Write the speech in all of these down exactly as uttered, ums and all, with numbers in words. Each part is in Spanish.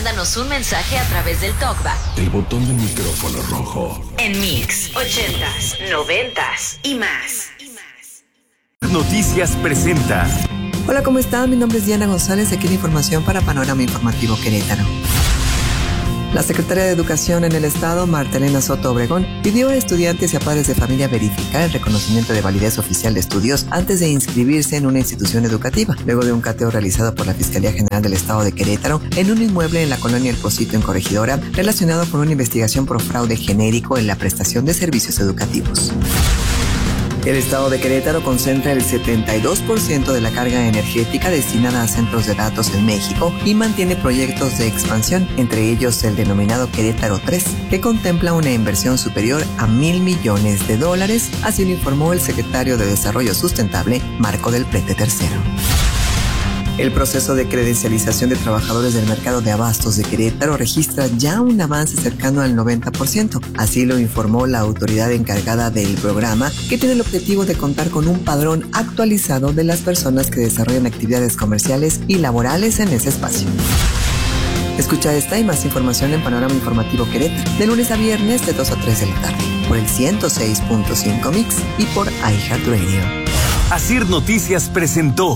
mándanos un mensaje a través del talkback. El botón del micrófono rojo. En Mix, ochentas, noventas y más. Noticias presenta. Hola, ¿cómo están? Mi nombre es Diana González, aquí la información para Panorama Informativo Querétaro. La secretaria de Educación en el Estado, Marta Elena Soto Obregón, pidió a estudiantes y a padres de familia verificar el reconocimiento de validez oficial de estudios antes de inscribirse en una institución educativa, luego de un cateo realizado por la Fiscalía General del Estado de Querétaro en un inmueble en la colonia El Pocito, en Corregidora, relacionado con una investigación por fraude genérico en la prestación de servicios educativos. El Estado de Querétaro concentra el setenta y dos por ciento de la carga energética destinada a centros de datos en México y mantiene proyectos de expansión, entre ellos el denominado Querétaro tres, que contempla una inversión superior a mil millones de dólares, así lo informó el secretario de Desarrollo Sustentable, Marco del Prete tercero. El proceso de credencialización de trabajadores del mercado de abastos de Querétaro registra ya un avance cercano al noventa por ciento. Así lo informó la autoridad encargada del programa, que tiene el objetivo de contar con un padrón actualizado de las personas que desarrollan actividades comerciales y laborales en ese espacio. Escucha esta y más información en Panorama Informativo Querétaro, de lunes a viernes de dos a tres de la tarde, por el ciento seis punto cinco Mix y por iHeartRadio. Asir Noticias presentó.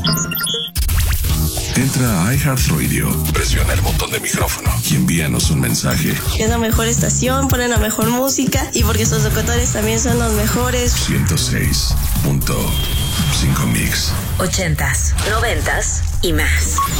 Entra a iHeartRadio, presiona el botón de micrófono y envíanos un mensaje. Es la mejor estación, ponen la mejor música y porque sus locutores también son los mejores. ciento seis punto cinco Mix. Ochentas, noventas y más.